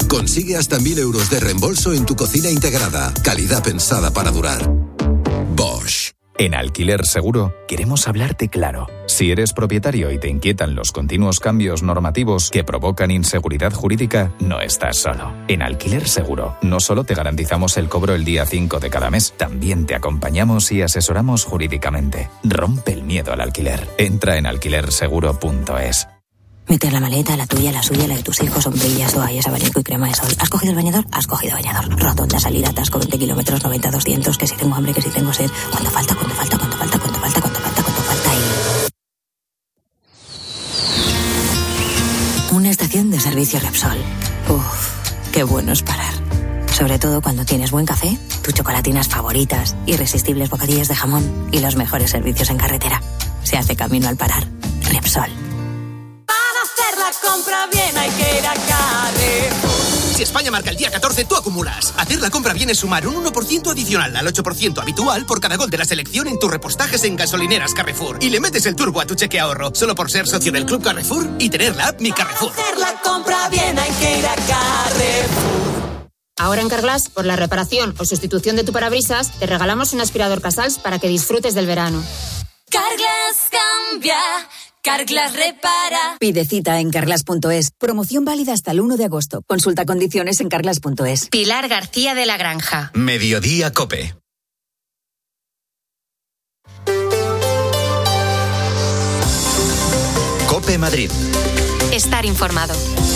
Consigue hasta 1.000 euros de reembolso en tu cocina integrada. Calidad pensada para durar. Bosch. En Alquiler Seguro queremos hablarte claro. Si eres propietario y te inquietan los continuos cambios normativos que provocan inseguridad jurídica, no estás solo. En Alquiler Seguro no solo te garantizamos el cobro el día 5 de cada mes, también te acompañamos y asesoramos jurídicamente. Rompe el miedo al alquiler. Entra en alquilerseguro.es. Meter la maleta, la tuya, la suya, la de tus hijos, sombrillas, toallas, abanico y crema de sol. ¿Has cogido el bañador? Has cogido bañador. Rotonda, salida, atasco, 20 kilómetros, 90, 200, que si tengo hambre, que si tengo sed. ¿Cuánto falta y... Una estación de servicio Repsol. Uf, qué bueno es parar. Sobre todo cuando tienes buen café, tus chocolatinas favoritas, irresistibles bocadillas de jamón y los mejores servicios en carretera. Se hace camino al parar. Repsol. La compra bien hay que ir a Carrefour. Si España marca el día 14, tú acumulas. Hacer la compra bien es sumar un 1% adicional al 8% habitual por cada gol de la selección en tus repostajes en gasolineras Carrefour. Y le metes el turbo a tu cheque ahorro, solo por ser socio del Club Carrefour y tener la app Mi Carrefour. Para hacer la compra bien hay que ir a Carrefour. Ahora en Carglass, por la reparación o sustitución de tu parabrisas, te regalamos un aspirador Casals para que disfrutes del verano. Carglass cambia. Carglass repara. Pide cita en carglass.es. Promoción válida hasta el 1 de agosto. Consulta condiciones en carglass.es. Pilar García de la Granja. Mediodía Cope. Cope Madrid. Estar informado.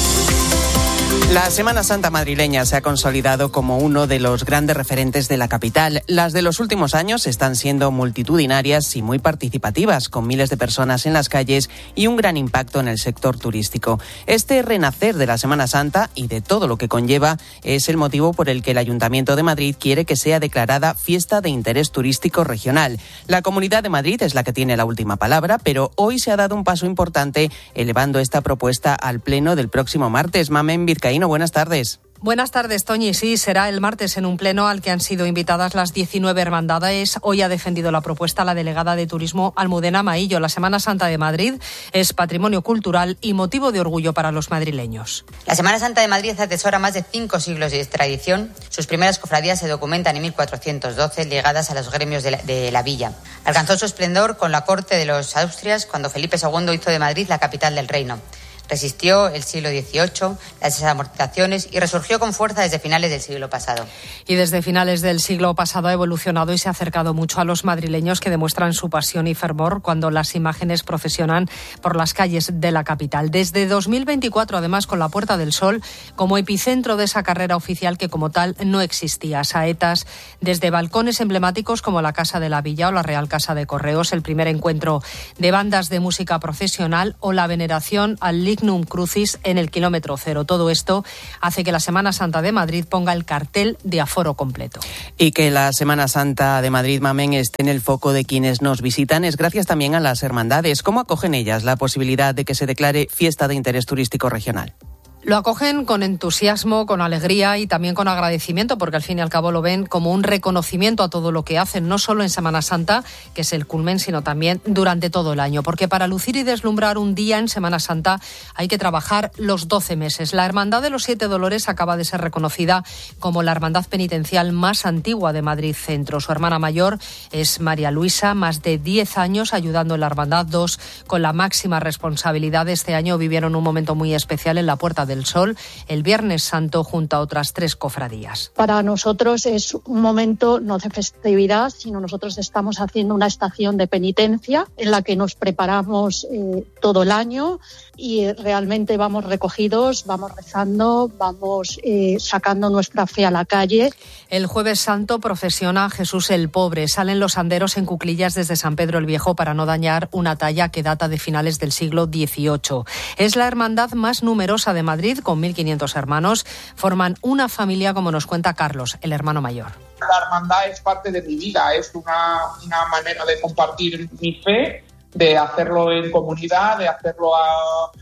La Semana Santa madrileña se ha consolidado como uno de los grandes referentes de la capital. Las de los últimos años están siendo multitudinarias y muy participativas, con miles de personas en las calles y un gran impacto en el sector turístico. Este renacer de la Semana Santa y de todo lo que conlleva es el motivo por el que el Ayuntamiento de Madrid quiere que sea declarada fiesta de interés turístico regional. La Comunidad de Madrid es la que tiene la última palabra, pero hoy se ha dado un paso importante elevando esta propuesta al pleno del próximo martes. Mamen Vizcaíno, buenas tardes. Buenas tardes, Toñi. Sí, será el martes en un pleno al que han sido invitadas las 19 hermandades. Hoy ha defendido la propuesta la delegada de Turismo Almudena Maillo. La Semana Santa de Madrid es patrimonio cultural y motivo de orgullo para los madrileños. La Semana Santa de Madrid atesora más de 5 siglos de tradición. Sus primeras cofradías se documentan en 1412, ligadas a los gremios de la villa. Alcanzó su esplendor con la corte de los Austrias cuando Felipe II hizo de Madrid la capital del reino. Resistió el siglo XVIII, las desamortizaciones y resurgió con fuerza desde finales del siglo pasado. Y desde finales del siglo pasado ha evolucionado y se ha acercado mucho a los madrileños, que demuestran su pasión y fervor cuando las imágenes procesionan por las calles de la capital. Desde 2024, además, con la Puerta del Sol como epicentro de esa carrera oficial que como tal no existía. Saetas desde balcones emblemáticos como la Casa de la Villa o la Real Casa de Correos, el primer encuentro de bandas de música procesional o la veneración al Lignum Crucis en el kilómetro cero. Todo esto hace que la Semana Santa de Madrid ponga el cartel de aforo completo. Y que la Semana Santa de Madrid, Mamen, esté en el foco de quienes nos visitan es gracias también a las hermandades. ¿Cómo acogen ellas la posibilidad de que se declare fiesta de interés turístico regional? Lo acogen con entusiasmo, con alegría y también con agradecimiento, porque al fin y al cabo lo ven como un reconocimiento a todo lo que hacen, no solo en Semana Santa, que es el culmen, sino también durante todo el año. Porque para lucir y deslumbrar un día en Semana Santa hay que trabajar los 12 meses. La Hermandad de los Siete Dolores acaba de ser reconocida como la hermandad penitencial más antigua de Madrid Centro. Su hermana mayor es María Luisa, más de 10 años ayudando en la Hermandad. 2 con la máxima responsabilidad. Este año vivieron un momento muy especial en la Puerta del Sol, el Viernes Santo, junto a otras 3 cofradías. Para nosotros es un momento no de festividad, sino nosotros estamos haciendo una estación de penitencia en la que nos preparamos todo el año y realmente vamos recogidos, vamos rezando, vamos sacando nuestra fe a la calle. El Jueves Santo procesiona Jesús el Pobre. Salen los anderos en cuclillas desde San Pedro el Viejo para no dañar una talla que data de finales del siglo XVIII. Es la hermandad más numerosa de Madrid, con 1.500 hermanos. Forman una familia, como nos cuenta Carlos, el hermano mayor. La hermandad es parte de mi vida, es una manera de compartir mi fe, de hacerlo en comunidad, de hacerlo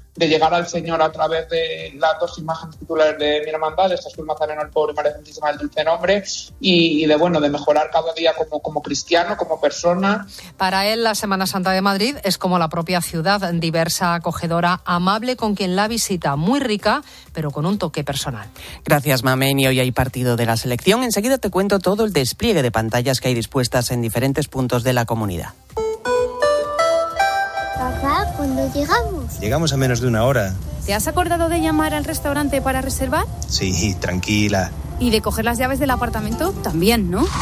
llegar al Señor a través de las dos imágenes titulares de mi hermandad, de Jesús Nazareno el Pobre y María Santísima del Dulce Nombre, y de mejorar cada día como cristiano, como persona. Para él, la Semana Santa de Madrid es como la propia ciudad, diversa, acogedora, amable con quien la visita, muy rica, pero con un toque personal. Gracias, Mamen. Y hoy hay partido de la selección. Enseguida te cuento todo el despliegue de pantallas que hay dispuestas en diferentes puntos de la comunidad. Papá, ¿cuándo llegamos? Llegamos a menos de una hora. ¿Te has acordado de llamar al restaurante para reservar? Sí, tranquila. ¿Y de coger las llaves del apartamento? También, ¿no?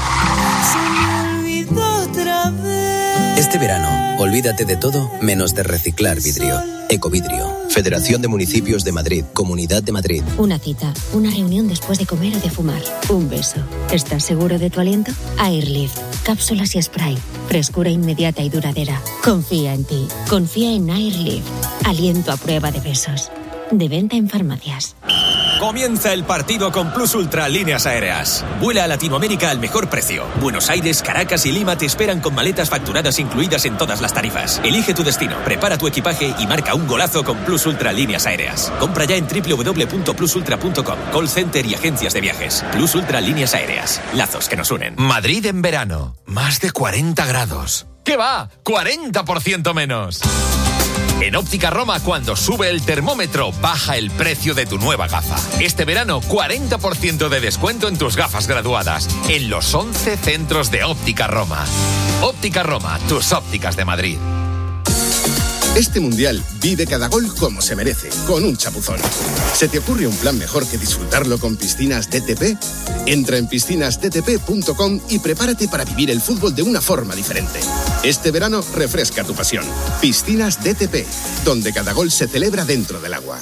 Este verano, olvídate de todo menos de reciclar vidrio. Ecovidrio, Federación de Municipios de Madrid, Comunidad de Madrid. Una cita, una reunión después de comer o de fumar, un beso. ¿Estás seguro de tu aliento? Airlift, cápsulas y spray, frescura inmediata y duradera. Confía en ti, confía en Airlift. Aliento a prueba de besos. De venta en farmacias. Comienza el partido con Plus Ultra Líneas Aéreas. Vuela a Latinoamérica al mejor precio. Buenos Aires, Caracas y Lima te esperan con maletas facturadas incluidas en todas las tarifas. Elige tu destino, prepara tu equipaje y marca un golazo con Plus Ultra Líneas Aéreas. Compra ya en www.plusultra.com. Call center y agencias de viajes. Plus Ultra Líneas Aéreas. Lazos que nos unen. Madrid en verano. Más de 40 grados. ¿Qué va? ¡40% menos! En Óptica Roma, cuando sube el termómetro, baja el precio de tu nueva gafa. Este verano, 40% de descuento en tus gafas graduadas, en los 11 centros de Óptica Roma. Óptica Roma, tus ópticas de Madrid. Este Mundial vive cada gol como se merece, con un chapuzón. ¿Se te ocurre un plan mejor que disfrutarlo con Piscinas DTP? Entra en piscinasdtp.com y prepárate para vivir el fútbol de una forma diferente. Este verano refresca tu pasión. Piscinas DTP, donde cada gol se celebra dentro del agua.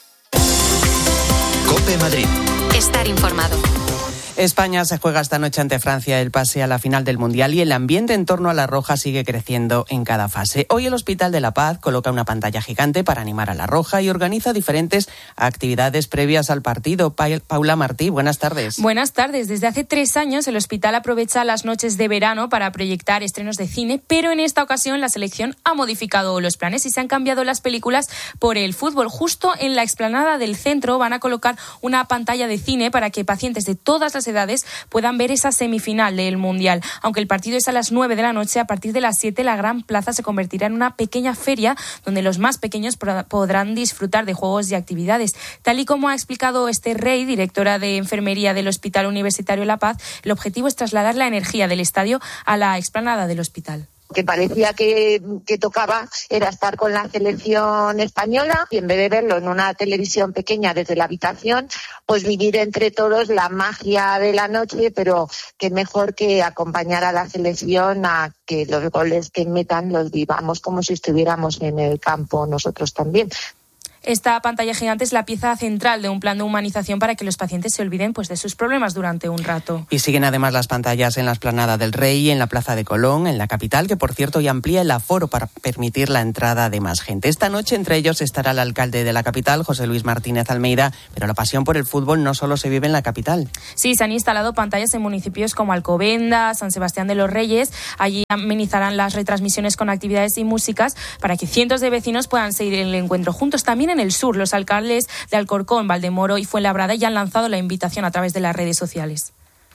COPE Madrid. Estar informado. España se juega esta noche ante Francia el pase a la final del Mundial y el ambiente en torno a la Roja sigue creciendo en cada fase. Hoy el Hospital de la Paz coloca una pantalla gigante para animar a la Roja y organiza diferentes actividades previas al partido. Paula Martí, buenas tardes. Buenas tardes. Desde hace 3 años el hospital aprovecha las noches de verano para proyectar estrenos de cine, pero en esta ocasión la selección ha modificado los planes y se han cambiado las películas por el fútbol. Justo en la explanada del centro van a colocar una pantalla de cine para que pacientes de todas las edades puedan ver esa semifinal del Mundial. Aunque el partido es a las 9 de la noche, a partir de las 7 la gran plaza se convertirá en una pequeña feria donde los más pequeños podrán disfrutar de juegos y actividades. Tal y como ha explicado Esther Rey, directora de Enfermería del Hospital Universitario La Paz, el objetivo es trasladar la energía del estadio a la explanada del hospital. Que parecía que tocaba era estar con la selección española y en vez de verlo en una televisión pequeña desde la habitación, pues vivir entre todos la magia de la noche, pero que mejor que acompañar a la selección a que los goles que metan los vivamos como si estuviéramos en el campo nosotros también. Esta pantalla gigante es la pieza central de un plan de humanización para que los pacientes se olviden de sus problemas durante un rato. Y siguen además las pantallas en la Explanada del Rey, en la Plaza de Colón, en la capital, que por cierto ya amplía el aforo para permitir la entrada de más gente. Esta noche entre ellos estará el alcalde de la capital, José Luis Martínez Almeida, pero la pasión por el fútbol no solo se vive en la capital. Sí, se han instalado pantallas en municipios como Alcobendas, San Sebastián de los Reyes. Allí amenizarán las retransmisiones con actividades y músicas para que cientos de vecinos puedan seguir el encuentro juntos. También en el sur, los alcaldes de Alcorcón, Valdemoro y Fuenlabrada ya han lanzado la invitación a través de las redes sociales.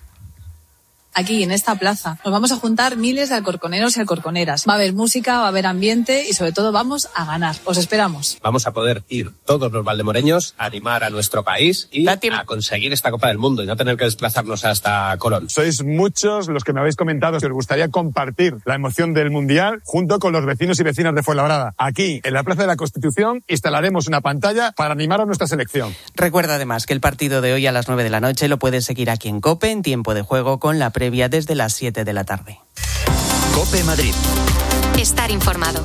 Aquí, en esta plaza, nos vamos a juntar miles de alcorconeros y alcorconeras. Va a haber música, va a haber ambiente y sobre todo vamos a ganar. Os esperamos. Vamos a poder ir todos los valdemoreños a animar a nuestro país y a conseguir esta Copa del Mundo y no tener que desplazarnos hasta Colón. Sois muchos los que me habéis comentado que os gustaría compartir la emoción del Mundial junto con los vecinos y vecinas de Fuenlabrada. Aquí, en la Plaza de la Constitución, instalaremos una pantalla para animar a nuestra selección. Recuerda además que el partido de hoy a las 9 de la noche lo puedes seguir aquí en COPE en tiempo de juego con la previa desde las 7 de la tarde. COPE Madrid. Estar informado.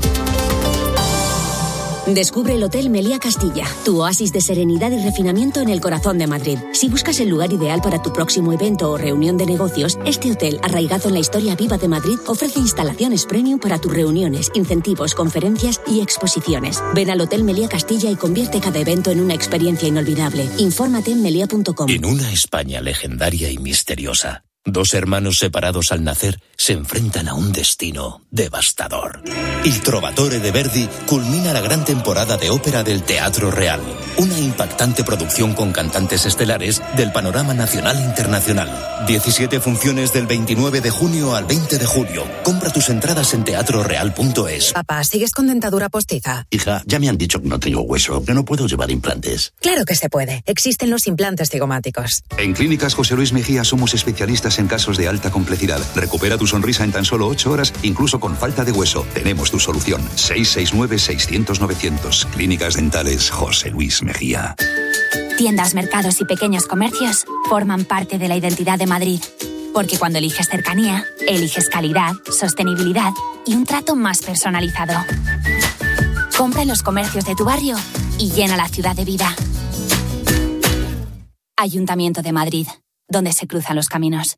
Descubre el Hotel Meliá Castilla, tu oasis de serenidad y refinamiento en el corazón de Madrid. Si buscas el lugar ideal para tu próximo evento o reunión de negocios, este hotel, arraigado en la historia viva de Madrid, ofrece instalaciones premium para tus reuniones, incentivos, conferencias y exposiciones. Ven al Hotel Meliá Castilla y convierte cada evento en una experiencia inolvidable. Infórmate en melia.com. En una España legendaria y misteriosa, Dos hermanos separados al nacer se enfrentan a un destino devastador. Il Trovatore de Verdi culmina la gran temporada de ópera del Teatro Real, una impactante producción con cantantes estelares del panorama nacional e internacional. 17 funciones del 29 de junio al 20 de julio. Compra tus entradas en teatroreal.es. Papá, ¿sigues con dentadura postiza? Hija, ya me han dicho que no tengo hueso, que no puedo llevar implantes. Claro que se puede. Existen los implantes cigomáticos. En Clínicas José Luis Mejía somos especialistas en casos de alta complejidad. Recupera tu sonrisa en tan solo 8 horas, incluso con falta de hueso. Tenemos tu solución. 669-600-900. Clínicas Dentales José Luis Mejía. Tiendas, mercados y pequeños comercios forman parte de la identidad de Madrid. Porque cuando eliges cercanía, eliges calidad, sostenibilidad y un trato más personalizado. Compra en los comercios de tu barrio y llena la ciudad de vida. Ayuntamiento de Madrid, donde se cruzan los caminos.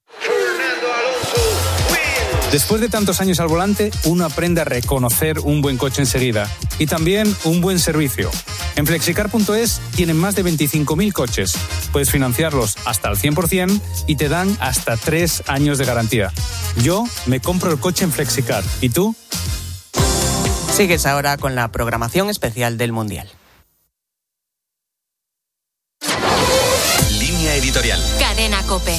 Después de tantos años al volante, uno aprende a reconocer un buen coche enseguida y también un buen servicio. En Flexicar.es tienen más de 25.000 coches. Puedes financiarlos hasta el 100% y te dan hasta 3 años de garantía. Yo me compro el coche en Flexicar. ¿Y tú? Sigues ahora con la programación especial del Mundial. Línea editorial. Cadena COPE.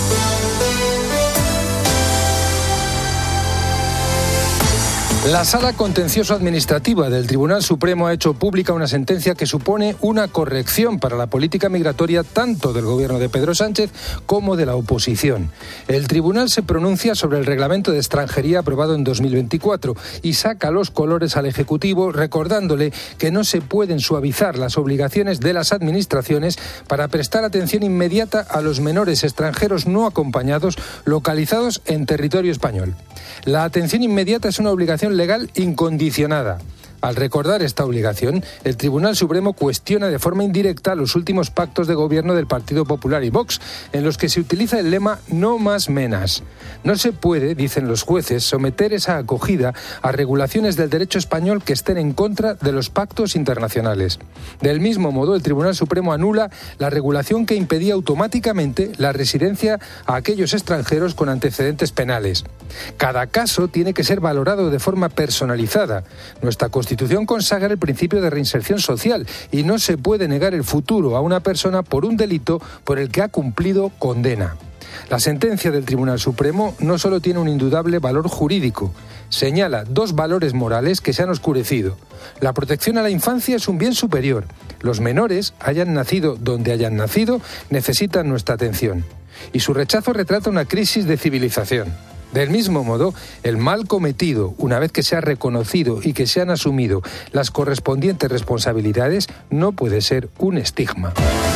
La Sala Contencioso-Administrativa del Tribunal Supremo ha hecho pública una sentencia que supone una corrección para la política migratoria tanto del gobierno de Pedro Sánchez como de la oposición. El tribunal se pronuncia sobre el reglamento de extranjería aprobado en 2024 y saca los colores al Ejecutivo recordándole que no se pueden suavizar las obligaciones de las administraciones para prestar atención inmediata a los menores extranjeros no acompañados localizados en territorio español. La atención inmediata es una obligación legal incondicionada. Al recordar esta obligación, el Tribunal Supremo cuestiona de forma indirecta los últimos pactos de gobierno del Partido Popular y Vox, en los que se utiliza el lema «no más menas». No se puede, dicen los jueces, someter esa acogida a regulaciones del derecho español que estén en contra de los pactos internacionales. Del mismo modo, el Tribunal Supremo anula la regulación que impedía automáticamente la residencia a aquellos extranjeros con antecedentes penales. Cada caso tiene que ser valorado de forma personalizada. Nuestra Constitución consagra el principio de reinserción social y no se puede negar el futuro a una persona por un delito por el que ha cumplido condena. La sentencia del Tribunal Supremo no solo tiene un indudable valor jurídico, señala 2 valores morales que se han oscurecido. La protección a la infancia es un bien superior. Los menores, hayan nacido donde hayan nacido, necesitan nuestra atención. Y su rechazo retrata una crisis de civilización. Del mismo modo, el mal cometido, una vez que se ha reconocido y que se han asumido las correspondientes responsabilidades, no puede ser un estigma.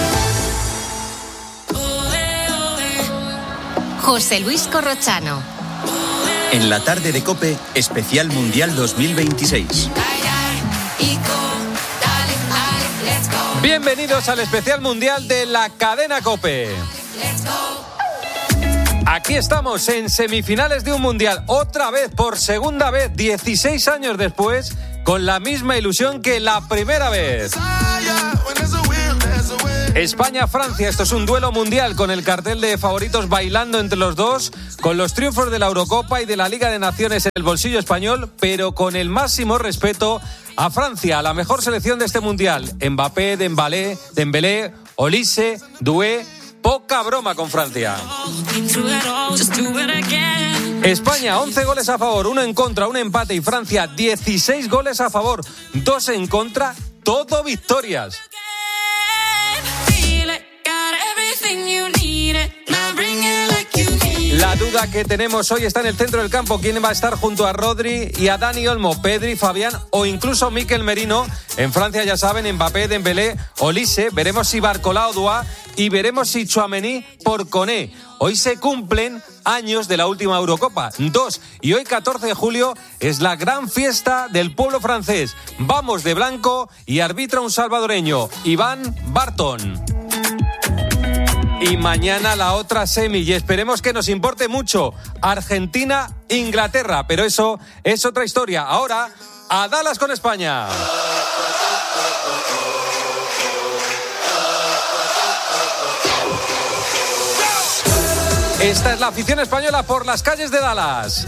José Luis Corrochano. En la tarde de COPE, especial Mundial 2026. Bienvenidos al especial Mundial de la cadena COPE. Aquí estamos en semifinales de un Mundial, otra vez, por segunda vez, 16 años después, con la misma ilusión que la primera vez. España-Francia, esto es un duelo mundial con el cartel de favoritos bailando entre los dos, con los triunfos de la Eurocopa y de la Liga de Naciones en el bolsillo español, pero con el máximo respeto a Francia, la mejor selección de este Mundial. Mbappé, Dembélé, Olise, Doué. Poca broma con Francia. España, 11 goles a favor, 1 en contra, 1 empate. Y Francia, 16 goles a favor, 2 en contra, todo victorias. La duda que tenemos hoy está en el centro del campo. ¿Quién va a estar junto a Rodri y a Dani Olmo? Pedri, Fabián o incluso Mikel Merino. En Francia, ya saben, Mbappé, Dembélé, Olise. Veremos si Barcola o Dua y veremos si Tchouaméni por Koné. Hoy se cumplen años de la última Eurocopa, 2. Y hoy, 14 de julio, es la gran fiesta del pueblo francés. Vamos de blanco y arbitra un salvadoreño, Iván Barton. Y mañana la otra semi, y esperemos que nos importe mucho, Argentina-Inglaterra, pero eso es otra historia. Ahora, a Dallas con España. Esta es la afición española por las calles de Dallas.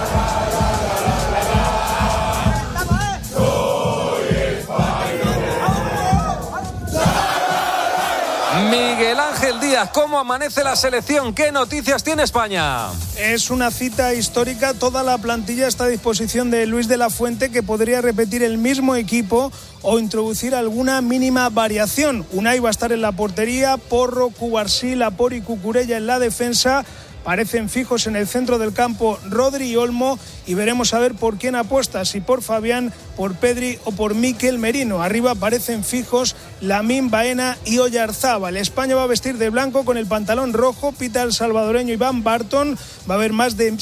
Miguel Ángel Díaz, ¿cómo amanece la selección? ¿Qué noticias tiene España? Es una cita histórica. Toda la plantilla está a disposición de Luis de la Fuente, que podría repetir el mismo equipo o introducir alguna mínima variación. Unai va a estar en la portería, Porro, Cubarsí, Laporte y Cucurella en la defensa. Parecen fijos en el centro del campo Rodri y Olmo, y veremos a ver por quién apuesta, si por Fabián, por Pedri o por Mikel Merino. Arriba parecen fijos Lamine, Baena y Oyarzábal. España va a vestir de blanco con el pantalón rojo, pita el salvadoreño Iván Barton. Va a haber más de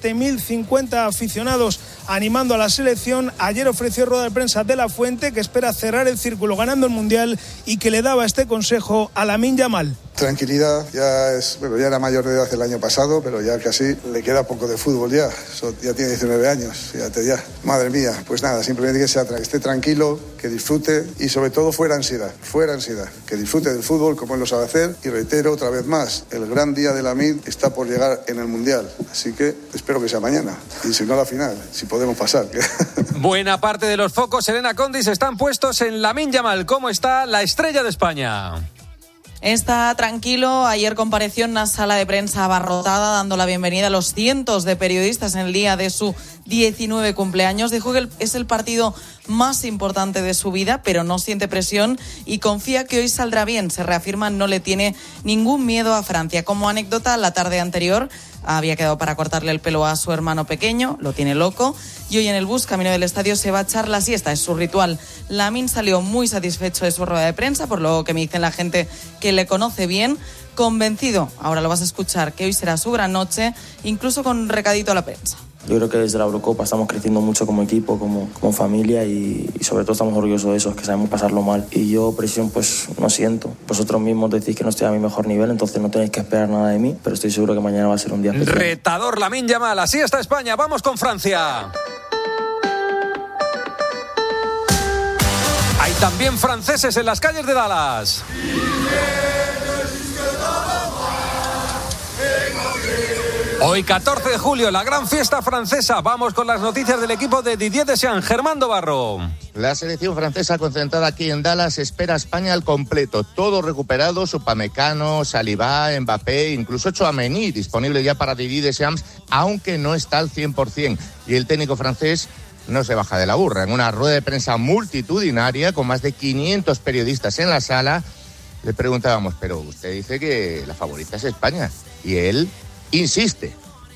7.050 aficionados animando a la selección. Ayer ofreció rueda de prensa de la Fuente, que espera cerrar el círculo ganando el Mundial y que le daba este consejo a Lamine Yamal. Tranquilidad, ya ya era mayor de edad el año pasado, pero ya casi le queda poco de fútbol ya. Ya tiene 19 años, fíjate ya. Madre mía, pues nada, simplemente que esté tranquilo, que disfrute y sobre todo fuera ansiedad, que disfrute del fútbol como él lo sabe hacer. Y reitero otra vez más, el gran día de Lamine está por llegar en el Mundial, así que espero que sea mañana y si no la final, si podemos pasar. Buena parte de los focos, Elena Condis, están puestos en Lamine Yamal. ¿Cómo está la estrella de España? Está tranquilo. Ayer compareció en una sala de prensa abarrotada dando la bienvenida a los cientos de periodistas en el día de su 19 cumpleaños. Dijo que es el partido más importante de su vida, pero no siente presión y confía que hoy saldrá bien. Se reafirma, no le tiene ningún miedo a Francia. Como anécdota, la tarde anterior había quedado para cortarle el pelo a su hermano pequeño, lo tiene loco, y hoy en el bus camino del estadio se va a echar la siesta, es su ritual. Lamine salió muy satisfecho de su rueda de prensa, por lo que me dicen la gente que le conoce bien, convencido, ahora lo vas a escuchar, que hoy será su gran noche, incluso con recadito a la prensa. Yo creo que desde la Eurocopa estamos creciendo mucho como equipo, como familia y sobre todo estamos orgullosos de eso, es que sabemos pasarlo mal. Y yo presión pues no siento. Vosotros mismos decís que no estoy a mi mejor nivel, entonces no tenéis que esperar nada de mí, pero estoy seguro que mañana va a ser un día especial. Retador Lamine Yamal, así está España, vamos con Francia. Hay también franceses en las calles de Dallas. Hoy 14 de julio, la gran fiesta francesa. Vamos con las noticias del equipo de Didier Deschamps. Germán Dobarro. La selección francesa concentrada aquí en Dallas espera a España al completo. Todo recuperado, Upamecano, Saliba, Mbappé, incluso Tchouaméni, disponible ya para Didier Deschamps, aunque no está al 100%. Y el técnico francés no se baja de la burra. En una rueda de prensa multitudinaria con más de 500 periodistas en la sala, le preguntábamos, pero usted dice que la favorita es España. Y él insiste.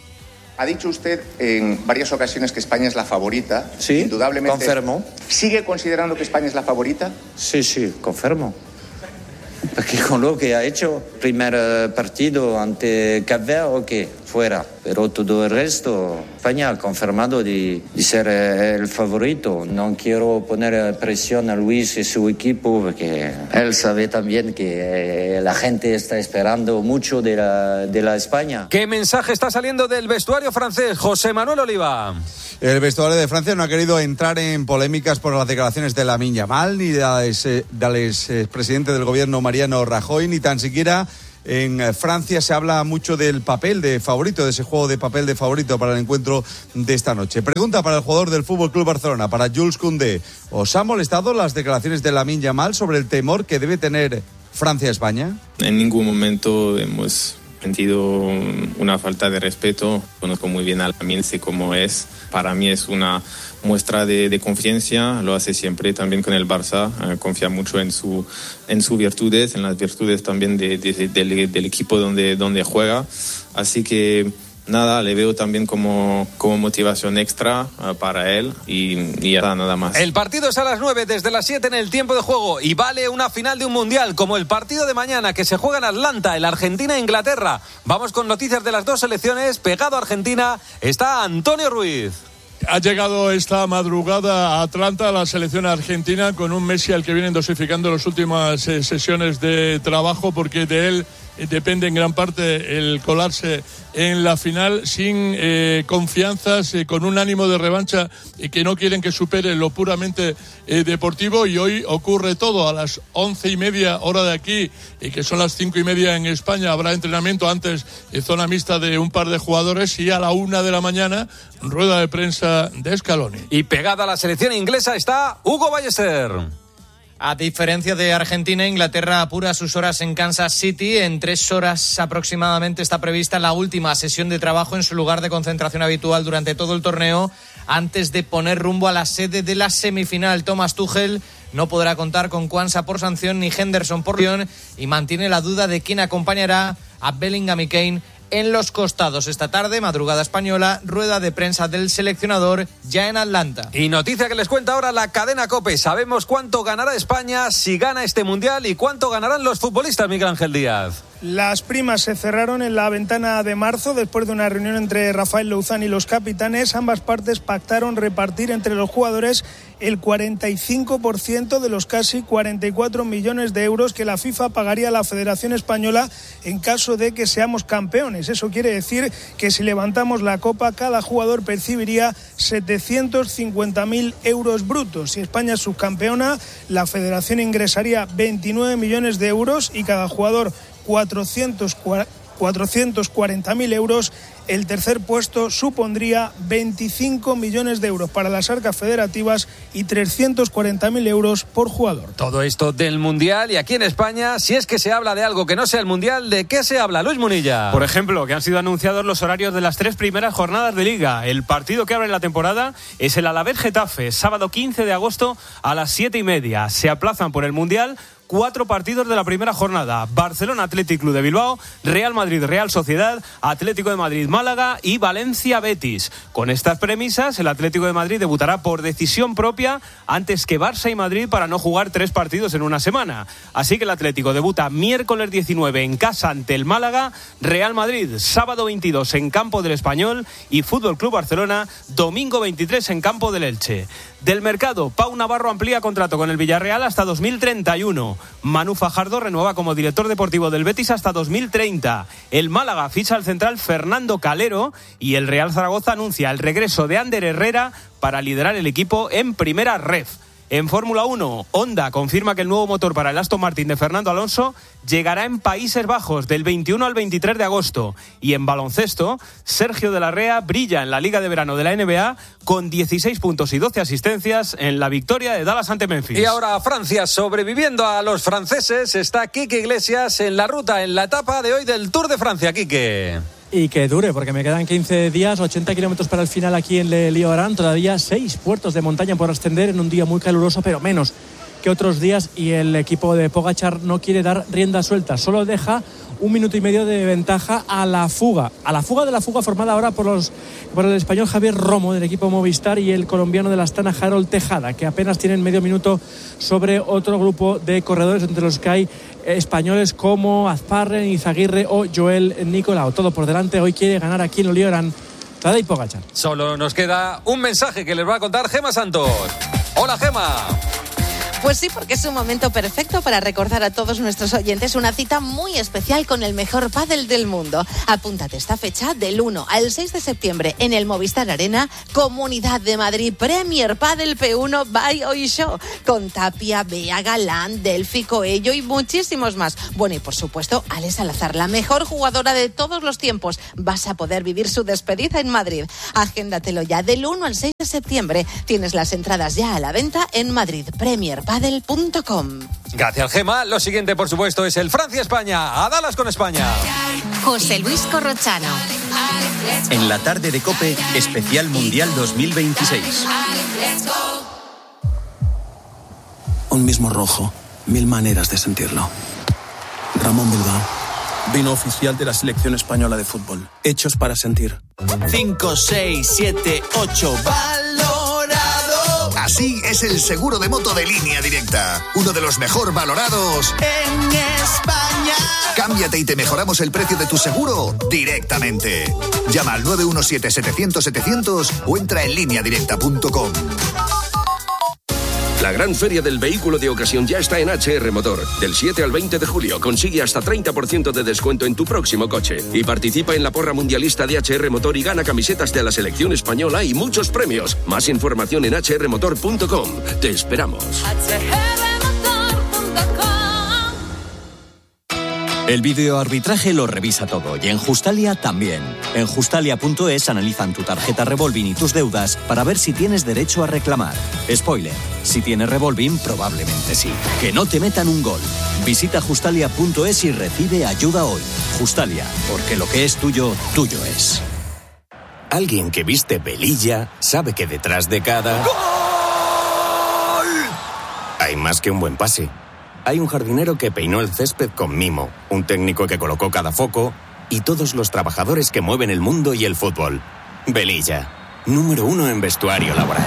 Ha dicho usted en varias ocasiones que España es la favorita. Sí, indudablemente. confirmo. ¿Sigue considerando que España es la favorita? Sí, confirmo. Porque con lo que ha hecho, primer partido ante Cap Verde, ok, fuera. Pero todo el resto, España ha confirmado de ser el favorito. No quiero poner presión a Luis y su equipo, porque él sabe también que la gente está esperando mucho de la España. ¿Qué mensaje está saliendo del vestuario francés? José Manuel Oliva. El vestuario de Francia no ha querido entrar en polémicas por las declaraciones de Lamine Yamal, ni del expresidente del gobierno Mariano Rajoy, ni tan siquiera en Francia se habla mucho del papel de favorito, de ese juego de papel de favorito para el encuentro de esta noche. Pregunta para el jugador del FC Barcelona, para Jules Koundé. ¿Os han molestado las declaraciones de Lamine Yamal sobre el temor que debe tener Francia-España? En ningún momento hemos sentido una falta de respeto. Conozco muy bien a Lamine, sé cómo es. Para mí es una muestra de confianza, lo hace siempre también con el Barça, confía mucho en sus virtudes, en las virtudes también del equipo donde juega, así que nada, le veo también como motivación extra para él y ya nada más. El partido es a las 9, desde las 7 en el tiempo de juego, y vale una final de un mundial como el partido de mañana que se juega en Atlanta, el Argentina-Inglaterra. Vamos con noticias de las dos selecciones. Pegado a Argentina está Antonio Ruiz. Ha llegado esta madrugada a Atlanta la selección argentina con un Messi al que vienen dosificando las últimas sesiones de trabajo, porque de él depende en gran parte el colarse en la final, sin confianzas, con un ánimo de revancha y que no quieren que supere lo puramente deportivo. Y hoy ocurre todo. A las 11:30 hora de aquí, y que son las 5:30 en España, habrá entrenamiento antes, zona mixta de un par de jugadores, y a la 1 de la mañana rueda de prensa de Scaloni. Y pegada a la selección inglesa está Hugo Ballester. A diferencia de Argentina, Inglaterra apura sus horas en Kansas City. En 3 horas aproximadamente está prevista la última sesión de trabajo en su lugar de concentración habitual durante todo el torneo, antes de poner rumbo a la sede de la semifinal. Thomas Tuchel no podrá contar con Quansah por sanción ni Henderson por lesión, y mantiene la duda de quién acompañará a Bellingham y Kane en los costados. Esta tarde, madrugada española, rueda de prensa del seleccionador ya en Atlanta. Y noticia que les cuenta ahora la cadena COPE. Sabemos cuánto ganará España si gana este Mundial y cuánto ganarán los futbolistas, Miguel Ángel Díaz. Las primas se cerraron en la ventana de marzo después de una reunión entre Rafael Louzán y los capitanes. Ambas partes pactaron repartir entre los jugadores el 45% de los casi 44 millones de euros que la FIFA pagaría a la Federación Española en caso de que seamos campeones. Eso quiere decir que si levantamos la copa, cada jugador percibiría 750.000 euros brutos. Si España es subcampeona, la Federación ingresaría 29 millones de euros y cada jugador 440.000 euros. El tercer puesto supondría 25 millones de euros para las arcas federativas y 340.000 euros por jugador. Todo esto del Mundial, y aquí en España, si es que se habla de algo que no sea el Mundial, ¿de qué se habla, Luis Munilla? Por ejemplo, que han sido anunciados los horarios de las 3 primeras jornadas de Liga. El partido que abre la temporada es el Alavés-Getafe, sábado 15 de agosto a las 7:30. Se aplazan por el Mundial 4 partidos de la primera jornada: Barcelona Athletic Club de Bilbao, Real Madrid Real Sociedad, Atlético de Madrid Málaga y Valencia Betis. Con estas premisas, el Atlético de Madrid debutará por decisión propia antes que Barça y Madrid para no jugar 3 partidos en una semana. Así que el Atlético debuta miércoles 19 en casa ante el Málaga, Real Madrid sábado 22 en campo del Español y Fútbol Club Barcelona domingo 23 en campo del Elche. Del mercado, Pau Navarro amplía contrato con el Villarreal hasta 2031. Manu Fajardo renueva como director deportivo del Betis hasta 2030. El Málaga ficha al central Fernando Calero y el Real Zaragoza anuncia el regreso de Ander Herrera para liderar el equipo en primera ref. En Fórmula 1, Honda confirma que el nuevo motor para el Aston Martin de Fernando Alonso llegará en Países Bajos del 21 al 23 de agosto. Y en baloncesto, Sergio de la Rea brilla en la Liga de Verano de la NBA con 16 puntos y 12 asistencias en la victoria de Dallas ante Memphis. Y ahora Francia, sobreviviendo a los franceses, está Quique Iglesias en la ruta, en la etapa de hoy del Tour de Francia. Quique. Y que dure, porque me quedan 15 días, 80 kilómetros para el final aquí en Le Liorán. Todavía 6 puertos de montaña por ascender en un día muy caluroso, pero menos que otros días. Y el equipo de Pogačar no quiere dar rienda suelta, solo deja 1 minuto y medio de ventaja a la fuga formada ahora por el español Javier Romo del equipo Movistar y el colombiano de la Astana Harold Tejada, que apenas tienen medio minuto sobre otro grupo de corredores, entre los que hay españoles como Azparren, Izaguirre o Joel Nicolau. Todo por delante. Hoy quiere ganar aquí en Le Liorán Tadej Pogačar. Solo nos queda un mensaje que les va a contar Gema Santos. Hola, Gema. Pues sí, porque es un momento perfecto para recordar a todos nuestros oyentes una cita muy especial con el mejor pádel del mundo. Apúntate esta fecha del 1 al 6 de septiembre en el Movistar Arena, Comunidad de Madrid, Premier Padel P1 by Oisho, con Tapia, Bea, Galán, Delphi, Coello y muchísimos más. Bueno, y por supuesto, Alex Salazar, la mejor jugadora de todos los tiempos. Vas a poder vivir su despedida en Madrid. Agéndatelo ya del 1 al 6 de septiembre. Tienes las entradas ya a la venta en Madrid, premierpadel.com. Gracias, Gema. Lo siguiente, por supuesto, es el Francia-España. A Dallas con España. José Luis Corrochano. En la tarde de COPE, especial Mundial 2026. Un mismo rojo, 1000 maneras de sentirlo. Ramón Bilbao, vino oficial de la selección española de fútbol. Hechos para sentir. 5, 6, 7, 8, valorado. Así es el seguro de moto de Línea Directa. Uno de los mejor valorados en España. Cámbiate y te mejoramos el precio de tu seguro directamente. Llama al 917-700-700 o entra en lineadirecta.com. La gran feria del vehículo de ocasión ya está en HR Motor. Del 7 al 20 de julio consigue hasta 30% de descuento en tu próximo coche. Y participa en la porra mundialista de HR Motor y gana camisetas de la selección española y muchos premios. Más información en hrmotor.com. Te esperamos. El videoarbitraje lo revisa todo y en Justalia también. En Justalia.es analizan tu tarjeta revolving y tus deudas para ver si tienes derecho a reclamar. Spoiler, si tienes revolving probablemente sí. Que no te metan un gol. Visita Justalia.es y recibe ayuda hoy. Justalia, porque lo que es tuyo, tuyo es. Alguien que viste velilla sabe que detrás de cada... ¡Gol! Hay más que un buen pase. Hay un jardinero que peinó el césped con mimo, un técnico que colocó cada foco y todos los trabajadores que mueven el mundo y el fútbol. Velilla, número 1 en vestuario laboral.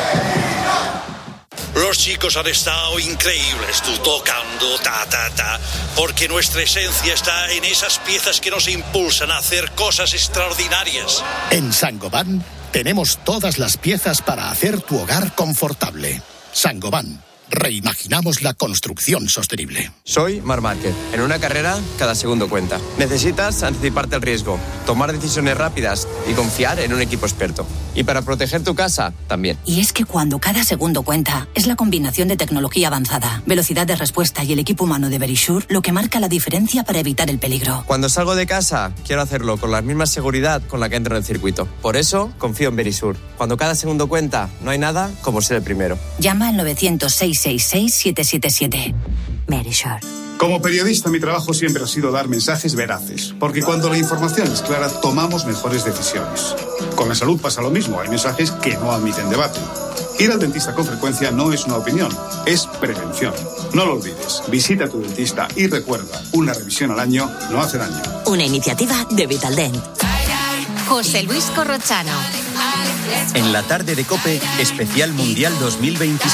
Los chicos han estado increíbles, tú tocando, porque nuestra esencia está en esas piezas que nos impulsan a hacer cosas extraordinarias. En Saint-Gobain tenemos todas las piezas para hacer tu hogar confortable. Saint-Gobain. Reimaginamos la construcción sostenible. Soy Marc Márquez. En una carrera, cada segundo cuenta. Necesitas anticiparte al riesgo, tomar decisiones rápidas y confiar en un equipo experto. Y para proteger tu casa, también. Y es que cuando cada segundo cuenta, es la combinación de tecnología avanzada, velocidad de respuesta y el equipo humano de Verisure lo que marca la diferencia para evitar el peligro. Cuando salgo de casa, quiero hacerlo con la misma seguridad con la que entro en el circuito. Por eso, confío en Verisure. Cuando cada segundo cuenta, no hay nada como ser el primero. Llama al 900-666-777. Verisure. Como periodista, mi trabajo siempre ha sido dar mensajes veraces, porque cuando la información es clara, tomamos mejores decisiones. Con la salud pasa lo mismo, hay mensajes que no admiten debate. Ir al dentista con frecuencia no es una opinión, es prevención. No lo olvides, visita a tu dentista y recuerda, una revisión al año no hace daño. Una iniciativa de Vitaldent. José Luis Corrochano. En la tarde de COPE, especial Mundial 2026.